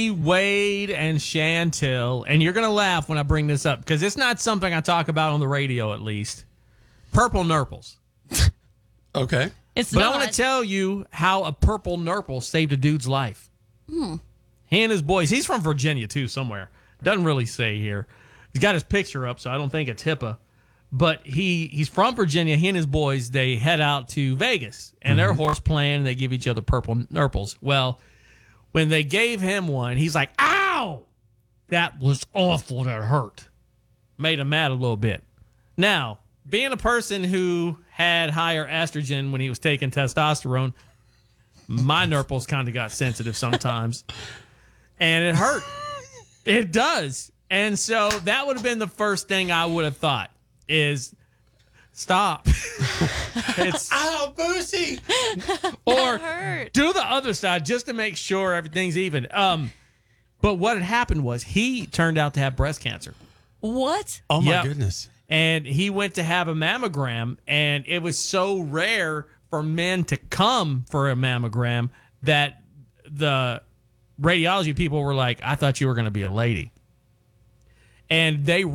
Wade and Chantel, and you're going to laugh when I bring this up because it's not something I talk about on the radio, at least. Purple nurples. Okay. But I want to tell you how a purple nurple saved a dude's life. He and his boys, he's from Virginia, too, somewhere. Doesn't really say here. He's got his picture up, so I don't think it's HIPAA. But he's from Virginia. He and his boys, they head out to Vegas, and they're horse playing, and they give each other purple nurples. Well, when they gave him one, he's like, ow! That was awful. That hurt. Made him mad a little bit. Now, being a person who had higher estrogen when he was taking testosterone, my nurples kind of got sensitive sometimes. And it hurt. It does. And so that would have been the first thing I would have thought is stop. It's Ow, Boosie! or do the other side just to make sure everything's even. But what had happened was he turned out to have breast cancer. What? Oh, my Yep. goodness. And he went to have a mammogram, and it was so rare for men to come for a mammogram that the radiology people were like, I thought you were going to be a lady. And they